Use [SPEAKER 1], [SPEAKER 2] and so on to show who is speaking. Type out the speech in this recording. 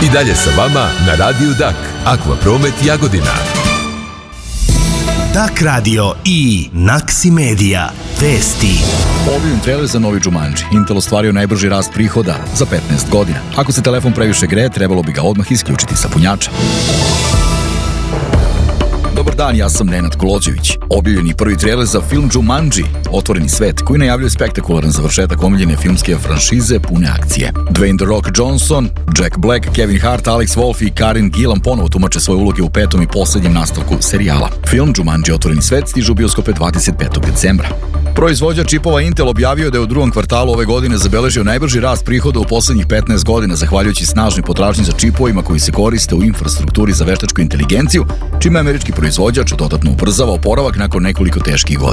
[SPEAKER 1] I dalje sa vama na Radiju Dak, Akvapromet Jagodina.
[SPEAKER 2] Dak Radio i Naksi Media. Vesti.
[SPEAKER 3] Objavljen trailer za novi Jumanji. Intel ostvario najbrži rast prihoda za 15 godina. Ako se telefon previše greje, trebalo bi ga odmah isključiti sa punjača. Dobar dan, ja sam Nenad Kolođević. Objavljen je prvi trailer za film Jumanji, Otvoreni svet, koji najavljuje spektakularan završetak omiljene filmske franšize pune akcije. Dwayne The Rock Johnson, Jack Black, Kevin Hart, Alex Wolff i Karen Gillan ponovo tumače svoje uloge u 5. i posljednjem nastavku serijala. Film Jumanji, Otvoreni svet stiže u bioskope 25. decembra. Proizvođač čipova Intel objavio da je u drugom kvartalu ove godine zabeležio najbrži rast prihoda u poslednjih 15 godina zahvaljujući snažnoj potražnji za čipovima koji se koriste u infrastrukturi za veštačku inteligenciju, čime američki proizvođač dodatno ubrzava oporavak nakon nekoliko teških godina.